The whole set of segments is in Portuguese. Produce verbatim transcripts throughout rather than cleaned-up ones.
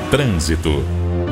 Trânsito.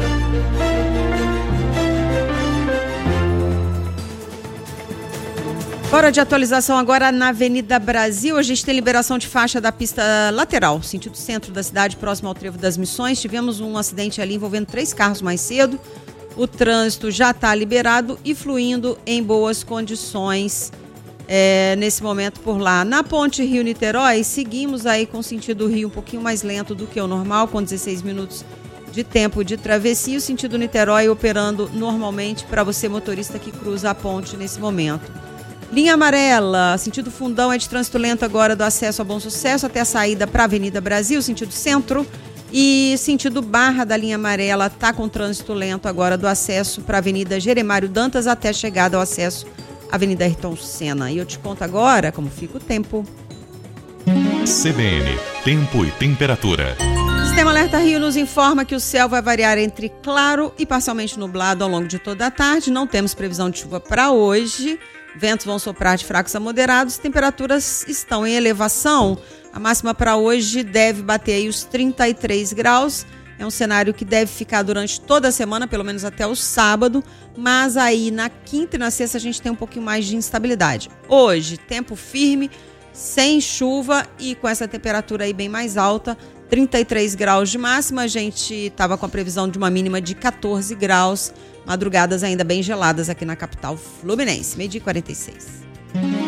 Hora de atualização agora na Avenida Brasil. A gente tem liberação de faixa da pista lateral, sentido centro da cidade, próximo ao Trevo das Missões. Tivemos um acidente ali envolvendo três carros mais cedo. O trânsito já está liberado e fluindo em boas condições é, nesse momento por lá. Na ponte Rio-Niterói, seguimos aí com sentido Rio um pouquinho mais lento do que o normal, com dezesseis minutos de tempo de travessia. O sentido Niterói operando normalmente para você, motorista que cruza a ponte nesse momento. Linha amarela, sentido Fundão, é de trânsito lento agora do acesso a Bom Sucesso até a saída para a Avenida Brasil, sentido centro. E sentido Barra da linha amarela está com trânsito lento agora do acesso para a Avenida Jeremário Dantas até a chegada ao acesso à Avenida Ayrton Senna. E eu te conto agora como fica o tempo. C B N, tempo e temperatura. O Sistema Alerta Rio nos informa que o céu vai variar entre claro e parcialmente nublado ao longo de toda a tarde. Não temos previsão de chuva para hoje. Ventos vão soprar de fracos a moderados, temperaturas estão em elevação. A máxima para hoje deve bater aí os trinta e três graus. É um cenário que deve ficar durante toda a semana, pelo menos até o sábado. Mas aí na quinta e na sexta a gente tem um pouquinho mais de instabilidade. Hoje, tempo firme, sem chuva e com essa temperatura aí bem mais alta. trinta e três graus de máxima, a gente estava com a previsão de uma mínima de quatorze graus. Madrugadas ainda bem geladas aqui na capital fluminense. meio-dia e quarenta e seis.